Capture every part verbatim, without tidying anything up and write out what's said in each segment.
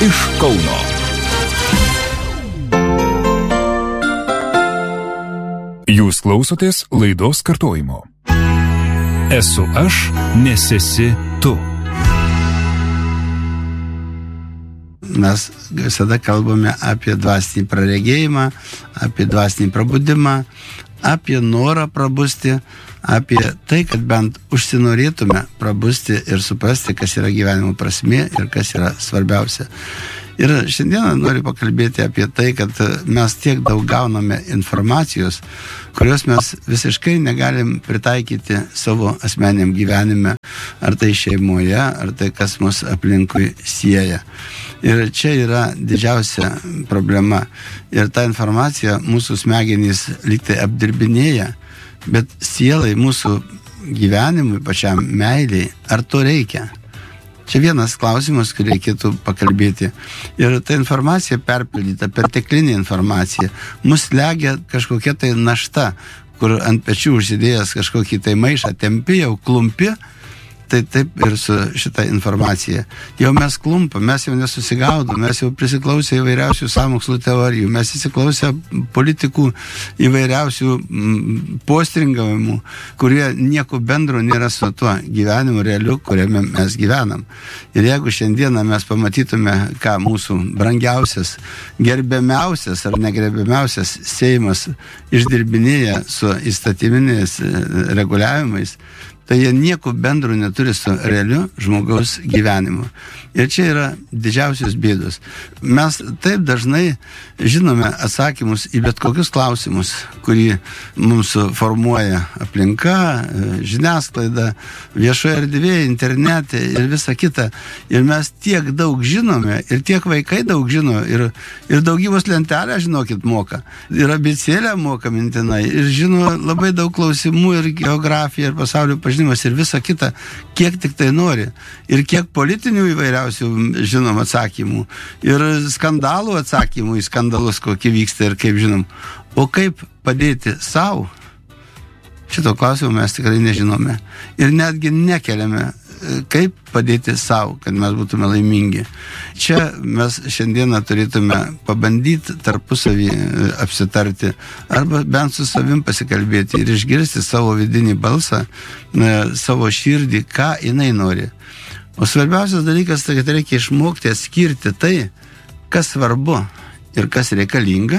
iš Kauno. Jūs klausotės laidos kartojimo. Esu aš, nes esi tu. Mes visada kalbame apie dvasinį praregėjimą, apie dvasinį prabudimą, apie norą prabusti, apie tai, kad bent užsinorėtume prabusti ir suprasti, kas yra gyvenimo prasmė ir kas yra svarbiausia. Ir šiandieną noriu pakalbėti apie tai, kad mes tiek daug gauname informacijos, kurios mes visiškai negalim pritaikyti savo asmeniniam gyvenime, ar tai šeimoje, ar tai kas mus aplinkui sieja. Ir čia yra didžiausia problema. Ir ta informacija mūsų smegenys lygtai apdirbinėja, bet sielai, mūsų gyvenimui, pačiam meiliai, ar to reikia? Čia vienas klausimas, kurį reikėtų pakalbėti. Ir ta informacija perpildyta, perteklinė informacija, mus legia kažkokia tai našta, kur ant pečių užsidėjęs kažkokį tai maišą tempi, jau klumpi, tai taip ir su šita informacija. Jau mes klumpam, mes jau nesusigaudom, mes jau prisiklausę įvairiausių sąmokslų teorijų, mes įsiklausę politikų įvairiausių postringavimų, kurie nieko bendro nėra su tuo gyvenimu realiu, kuriame mes gyvenam. Ir jeigu šiandieną mes pamatytume, ką mūsų brangiausias, gerbiamiausias ar negerbiamiausias Seimas išdirbinėja su įstatyminiais reguliavimais, tai jie nieko bendro neturi su realiu žmogaus gyvenimu. Ir čia yra didžiausios bėdos. Mes taip dažnai žinome atsakymus į bet kokius klausimus, kurį mums formuoja aplinka, žiniasklaida, viešoje erdvėje, internete ir visa kita. Ir mes tiek daug žinome, ir tiek vaikai daug žino, ir, ir daugybos lentelę, žinokit, moka. Ir abėcėlę moka mintinai, ir žino labai daug klausimų, ir geografija, ir pasaulio pažinimas, ir visa kita, kiek tik tai nori. Ir kiek politinių įvairiausių žinom atsakymų, ir skandalų atsakymų į skandalus, kokie vyksta ir kaip žinom. O kaip padėti savo? Šito klausimo mes tikrai nežinome. Ir netgi nekeliame, kaip padėti savo, kad mes būtume laimingi. Čia mes šiandieną turėtume pabandyti tarpusavį apsitarti, arba bent su savim pasikalbėti ir išgirsti savo vidinį balsą, savo širdį, ką jinai nori. O svarbiausias dalykas, tai kad reikia išmokti atskirti tai, kas svarbu ir kas reikalinga,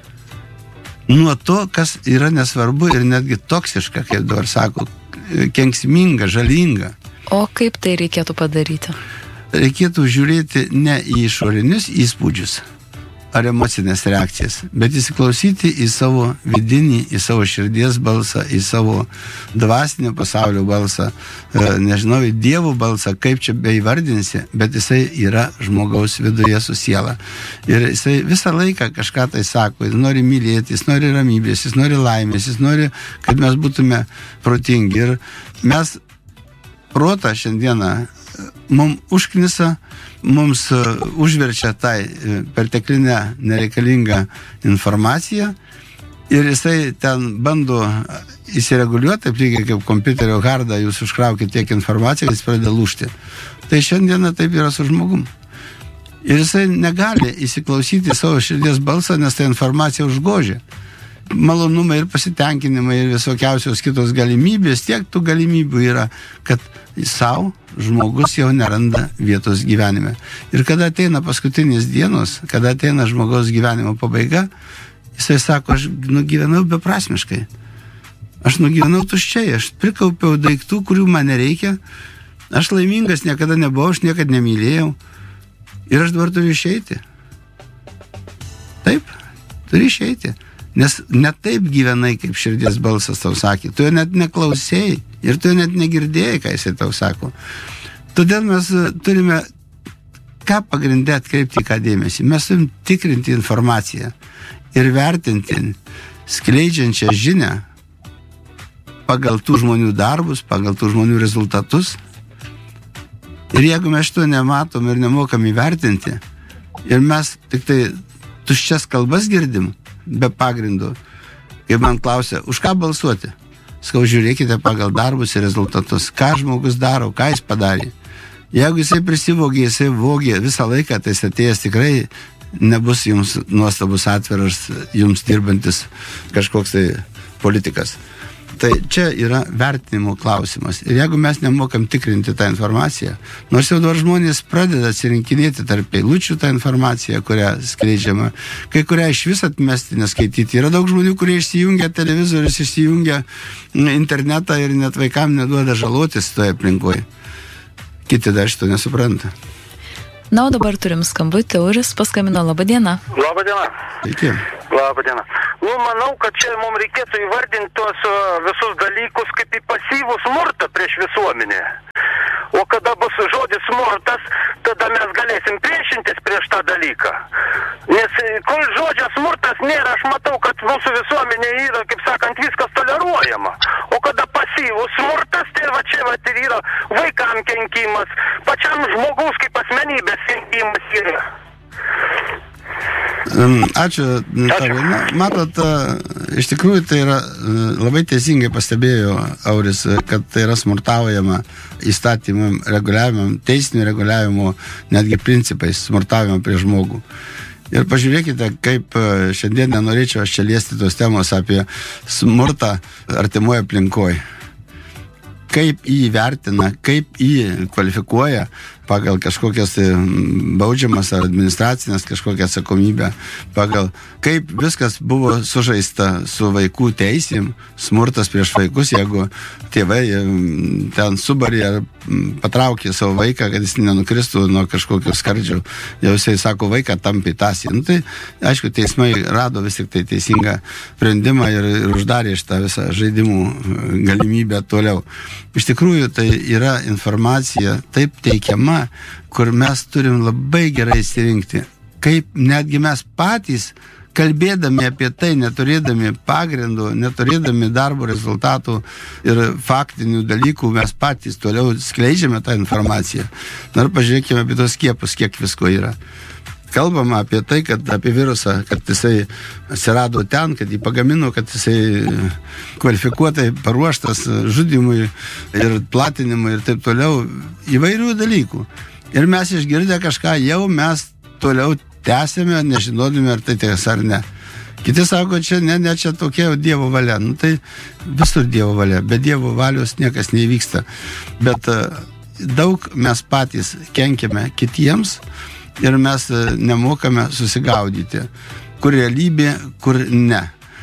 nuo to, kas yra nesvarbu ir netgi toksiška, kaip dabar sako, kenksminga, žalinga. O kaip tai reikėtų padaryti? Reikėtų žiūrėti ne į išorinius įspūdžius ar emocinės reakcijas, bet įsiklausyti į savo vidinį, į savo širdies balsą, į savo dvasinio pasaulio balsą, nežinau, į Dievo balsą, kaip čia beįvardinsi, bet jisai yra žmogaus viduje su siela. Ir jisai visą laiką kažką tai sako, jis nori mylėti, jis nori ramybės, jis nori laimės, jis nori, kad mes būtume protingi. Ir mes protą šiandieną mums užknisa, mums užverčia tai perteklinę nereikalingą informaciją ir jisai ten bando įsireguliuoti, taip lygiai kaip kompiuterio hardą, jūs užkraukite tiek informaciją, jis pradeda lūžti. Tai šiandieną taip yra su žmogum. Ir jisai negali įsiklausyti savo širdies balsą, nes ta informacija užgožia. Malonumai ir pasitenkinimai ir visokiausios kitos galimybės, tiek tų galimybių yra, kad savo žmogus jau neranda vietos gyvenime. Ir kada ateina paskutinės dienos, kada ateina žmogaus gyvenimo pabaiga, jisai sako, aš nugyvenau beprasmiškai. Aš nugyvenau tuščiai, aš prikaupiau daiktų, kurių man nereikia, aš laimingas niekada nebuvau, aš niekada nemylėjau. Ir aš dabar turiu išeiti. Taip, turi išeiti. Nes ne taip gyvenai, kaip širdies balsas tau sakė. Tu jo net neklausėjai ir tu jo net negirdėjai, ką jisai tau sako. Todėl mes turime ką pagrindė atkreipti ką dėmesį. Mes turim tikrinti informaciją ir vertinti skleidžiančią žinią pagal tų žmonių darbus, pagal tų žmonių rezultatus. Ir jeigu mes šito nematom ir nemokam įvertinti, ir mes tik tai tuščias kalbas girdim, be pagrindų, kaip man klausia, už ką balsuoti? Sakau, žiūrėkite pagal darbus ir rezultatus, ką žmogus daro, ką jis padarė. Jeigu jisai prisivogė, jisai vogė visą laiką, tai jis atėjęs tikrai nebus jums nuostabus atviras, jums dirbantis kažkoks tai politikas. Tai čia yra vertinimo klausimas. Ir jeigu mes nemokam tikrinti tą informaciją, nors jau dabar žmonės pradeda atsirinkinėti tarp eilučių tą informaciją, kurią skleidžiama, kai kurią iš vis atmesti, neskaityti. Yra daug žmonių, kurie išsijungia televizorius, išsijungia internetą ir net vaikam neduoda žalotis toje aplinkoje. Kiti dar šito nesupranta. Na, o dabar turim skambutį, Auris paskambino. Labą dieną. Labą dieną. Sveiki. Labą dieną. Nu, manau, kad čia mums reikėtų įvardinti tuos visus dalykus kaip į pasyvų smurtą prieš visuomenę. O kada bus žodis smurtas, tada mes galėsim priešintis prieš tą dalyką. Nes kol žodžio smurtas nėra, aš matau, kad mūsų visuomenė yra, kaip sakant, viskas toleruojama. O kada pasyvus smurtas, tai va čia va ir yra vaikam kenkimas, pačiam žmogaus kaip asmenybės kenkimas yra. Ačiū. Ačiū. Na, matot, iš tikrųjų tai yra labai teisingai pastebėjo Auris, kad tai yra smurtaujama įstatymam, reguliavimam, teisinio reguliavimo netgi principais smurtaujama prie žmogų. Ir pažiūrėkite, kaip šiandien nenorėčiau aš čia liesti tos temos apie smurtą artimoje aplinkoje. Kaip jį vertina, kaip jį kvalifikuoja pagal kažkokias baudžiamas ar administracinės kažkokią atsakomybę, pagal kaip viskas buvo sužaista su vaikų teisėm, smurtas prieš vaikus, jeigu tėvai ten subarė ar patraukė savo vaiką, kad jis nenukristų nuo kažkokio skardžio, jau jisai sako, vaiką tampi tasį. Nu, tai, aišku, teismai rado vis tik tai teisingą sprendimą ir, ir uždarė šitą visą žaidimų galimybę toliau. Iš tikrųjų, tai yra informacija taip teikiama, kur mes turim labai gerai įsirinkti, kaip netgi mes patys, kalbėdami apie tai, neturėdami pagrindų, neturėdami darbo rezultatų ir faktinių dalykų, mes patys toliau skleidžiame tą informaciją. Dar pažiūrėkime apie tos skiepus, kiek visko yra. Kalbama apie tai, kad apie virusą, kad jisai atsirado ten, kad jį pagamino, kad jisai kvalifikuotai paruoštas žudimui ir platinimui ir taip toliau, įvairių dalykų. Ir mes išgirdę kažką, jau mes toliau tęsėme, nežinodami, ar tai tiesa ar ne. Kiti sako, čia ne, ne, čia tokia Dievo valia. Nu tai visur Dievo valia, be Dievo valios niekas neįvyksta. Bet daug mes patys kenkiame kitiems, ir mes nemokame susigaudyti, kur realybė, kur ne.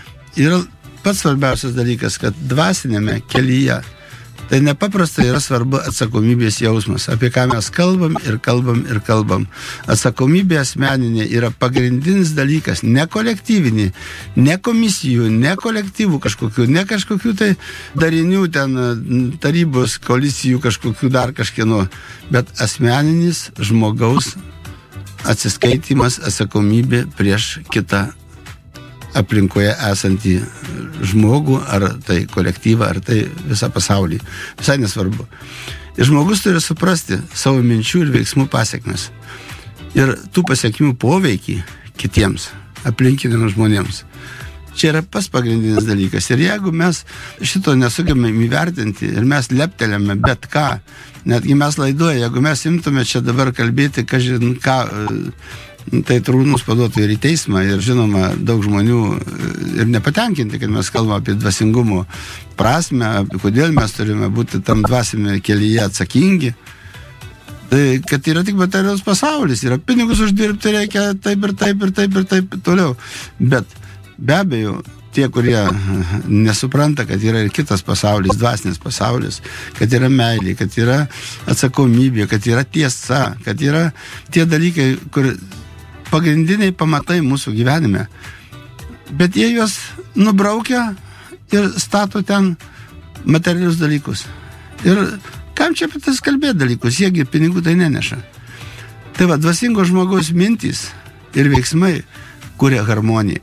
Ir pats svarbiausias dalykas, kad dvasinėme kelyje tai nepaprastai yra svarbu atsakomybės jausmas, apie ką mes kalbam ir kalbam ir kalbam. Atsakomybė asmeninė yra pagrindinis dalykas, ne kolektyvinį, ne komisijų, ne kolektyvų kažkokių, ne kažkokių tai darinių, ten tarybos, koalicijų kažkokių dar kažkieno, bet asmeninis žmogaus atsiskaitimas, atsakomybė prieš kitą aplinkoje esantį žmogų, ar tai kolektyvą, ar tai visą pasaulį. Visai nesvarbu. Ir žmogus turi suprasti savo minčių ir veiksmų pasiekmes. Ir tų pasiekmių poveikį kitiems, aplinkiniams žmonėms. Čia yra pas pagrindinis dalykas. Ir jeigu mes šito nesugebame įvertinti ir mes leptelėme bet ką, netgi mes laidoje, jeigu mes imtume čia dabar kalbėti, kažin ką, tai turbūt mus paduotų ir į teismą. Ir žinoma, daug žmonių ir nepatenkinti, kad mes kalbame apie dvasingumo prasme, apie kodėl mes turime būti tam dvasinėme kelyje atsakingi. Tai, kad yra tik materialus pasaulis, yra pinigus uždirbti reikia taip ir taip ir taip ir taip toliau. Bet be abejo, tie, kurie nesupranta, kad yra ir kitas pasaulis, dvasinis pasaulis, kad yra meilė, kad yra atsakomybė, kad yra tiesa, kad yra tie dalykai, kur pagrindiniai pamatai mūsų gyvenime. Bet jie juos nubraukia ir stato ten materialius dalykus. Ir kam čia apie tas kalbėti dalykus? Jiegi pinigų tai neneša. Tai va, dvasingo žmogaus mintys ir veiksmai kuria harmoniją.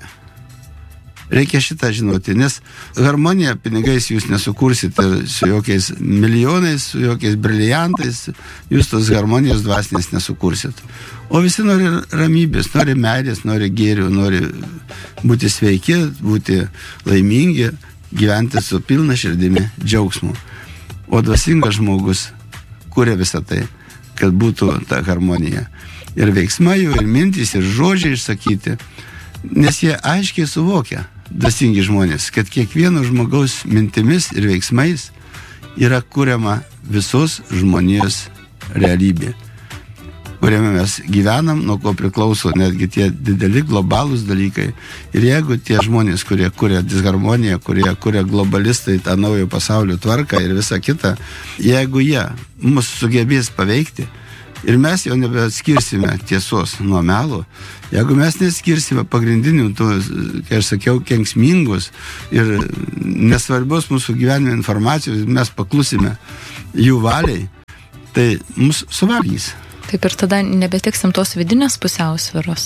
Reikia šitą žinoti, nes harmoniją pinigais jūs nesukursite su jokiais milijonais, su jokiais briliantais, jūs tos harmonijos dvasinės nesukursit. O visi nori ramybės, nori meilės, nori gėrių, nori būti sveiki, būti laimingi, gyventi su pilna širdimi džiaugsmu. O dvasingas žmogus kuria visą tai. kad būtų ta harmonija. Ir veiksmai jų, ir mintys, ir žodžiai išsakyti. Nes jie aiškiai suvokia, dvasingi žmonės, kad kiekvieno žmogaus mintimis ir veiksmais yra kuriama visos žmonijos realybė, kuriame mes gyvenam, nuo ko priklauso netgi tie dideli globalūs dalykai. Ir jeigu tie žmonės, kurie kuria disharmoniją, kurie kuria globalistai tą naujo pasaulio tvarką ir visą kitą, jeigu jie mus sugebės paveikti ir mes jau nebeskirsime tiesos nuo melo, jeigu mes neskirsime pagrindinių, tų, kai aš sakiau, kenksmingus ir nesvarbios mūsų gyvenimo informacijos, mes paklusime jų valiai, tai mus suvalgys. Taip ir tada nebeteksim tos vidinės pusiausvyros.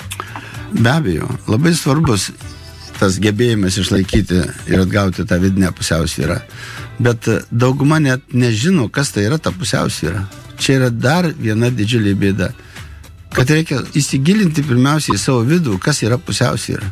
Be abejo, labai svarbus tas gebėjimas išlaikyti ir atgauti tą vidinę pusiausvyrą. Bet dauguma net nežino, kas tai yra ta pusiausvyra. Čia yra dar viena didžiulė bėda. Kad reikia įsigilinti pirmiausiai į savo vidų, kas yra pusiausvyra.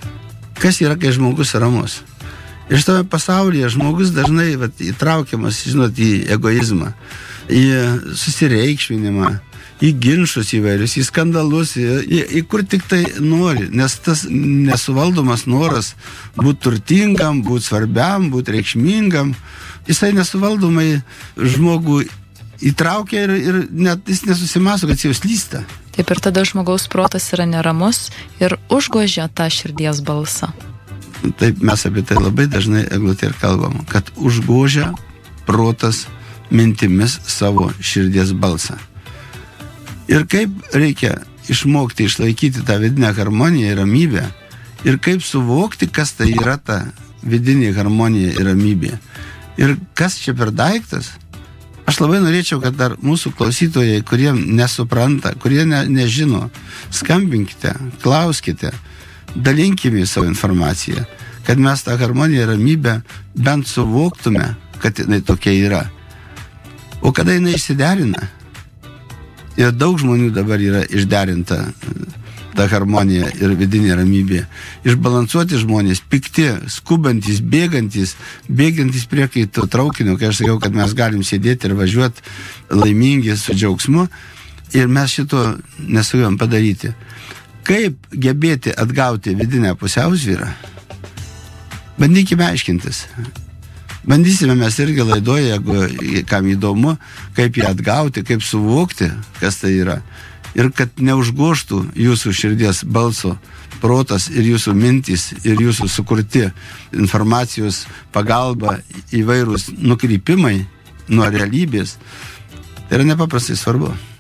Kas yra, kai žmogus ramus. Ir šitame pasaulyje žmogus dažnai vat, įtraukiamas, žinot, į egoizmą, į susireikšminimą, į ginčus įvairius, į skandalus, į, į, į kur tik tai nori. Nes tas nesuvaldomas noras būti turtingam, būti svarbiam, būti reikšmingam, jisai nesuvaldomai žmogų įtraukia ir, ir net jis nesusimaso, kad jis jau slysta. Taip ir tada žmogaus protas yra neramus ir užgožia tą širdies balsą. Taip mes apie tai labai dažnai eglutė ir kalbam, kad užgožia protas mintimis savo širdies balsą. Ir kaip reikia išmokti išlaikyti tą vidinę harmoniją ir ramybę ir kaip suvokti, kas tai yra ta vidinė harmonija ir ramybė. Ir kas čia per daiktas? Aš labai norėčiau, kad dar mūsų klausytojai, kurie nesupranta, kurie ne, nežino, skambinkite, klauskite, dalinkime savo informaciją, kad mes tą harmoniją ir ramybę bent suvoktume, kad jinai tokia yra. O kada jinai išsiderina? Ir daug žmonių dabar yra išderinta ta harmonija ir vidinė ramybė. Išbalansuoti žmonės, pikti, skubantis, bėgantis, bėgantis prie kaito traukinio, kai aš sakiau, kad mes galim sėdėti ir važiuoti laimingi su džiaugsmu, ir mes šito nesugebam padaryti. Kaip gebėti atgauti vidinę pusiausvyrą? Bandykime aiškintis. Bandysime mes irgi laidoje, jeigu kam įdomu, kaip ją atgauti, kaip suvokti, kas tai yra. Ir kad neužgoštų jūsų širdies balso protas ir jūsų mintys ir jūsų sukurti informacijos pagalba įvairūs nukrypimai nuo realybės. Tai yra nepaprastai svarbu.